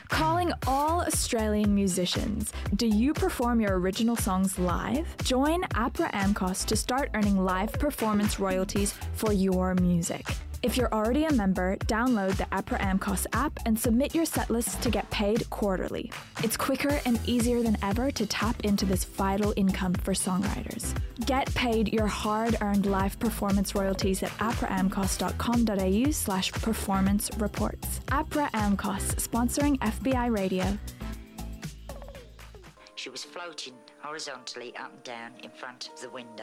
Calling all Australian musicians. Do you perform your original songs live? Join APRA AMCOS to start earning live performance royalties for your music. If you're already a member, download the APRA AMCOS app and submit your setlist to get paid quarterly. It's quicker and easier than ever to tap into this vital income for songwriters. Get paid your hard-earned live performance royalties at apraamcos.com.au/performance reports. APRA AMCOS, sponsoring FBI Radio. She was floating horizontally up and down in front of the window.